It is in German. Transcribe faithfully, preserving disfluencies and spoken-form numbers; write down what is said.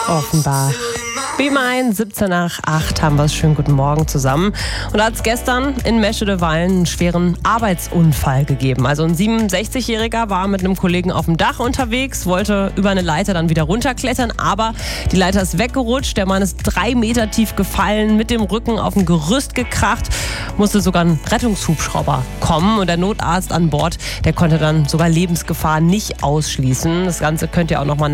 Offenbach. B M eins, siebzehn nach acht haben wir es. Schönen guten Morgen zusammen. Und da hat es gestern in Meschede-Wallen einen schweren Arbeitsunfall gegeben. Also ein siebenundsechzigjähriger war mit einem Kollegen auf dem Dach unterwegs, wollte über eine Leiter dann wieder runterklettern, aber die Leiter ist weggerutscht. Der Mann ist drei Meter tief gefallen, mit dem Rücken auf ein Gerüst gekracht, musste sogar ein Rettungshubschrauber kommen und der Notarzt an Bord, der konnte dann sogar Lebensgefahr nicht ausschließen. Das Ganze könnt ihr auch noch mal